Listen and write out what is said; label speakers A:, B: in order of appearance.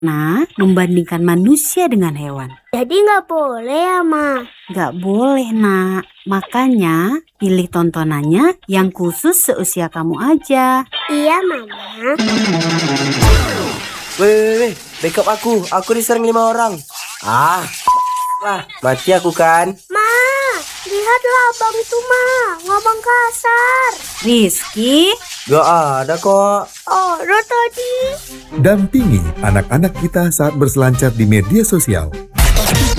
A: nak membandingkan manusia dengan hewan.
B: Jadi nggak boleh ya, Ma?
A: Nggak boleh, nak. Makanya pilih tontonannya yang khusus seusia kamu aja.
B: Iya, Mama.
C: Weh, backup aku. Aku diserang 5 orang. Mati aku kan?
B: Ma, lihatlah abang itu, Ma. Ngomong kasar.
A: Rizky,
C: Gak ada kok.
B: Oh, tadi.
D: Dampingi anak-anak kita saat berselancar di media sosial.